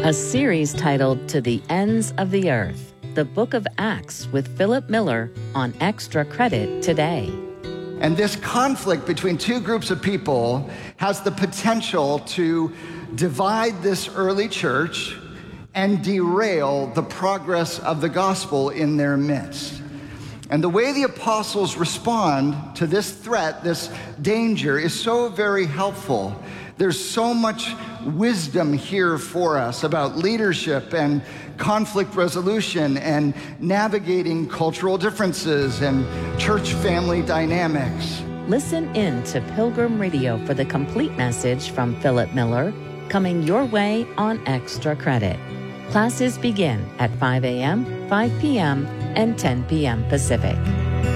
a series titled To the Ends of the Earth, the Book of Acts with Philip Miller on Extra Credit today. And this conflict between two groups of people has the potential to divide this early church and derail the progress of the gospel in their midst. And the way the apostles respond to this threat, this danger, is so very helpful. There's so much wisdom here for us about leadership and conflict resolution and navigating cultural differences and church family dynamics. Listen in to Pilgrim Radio for the complete message from Philip Miller, coming your way on Extra Credit. Classes begin at 5 a.m., 5 p.m., and 10 p.m. Pacific.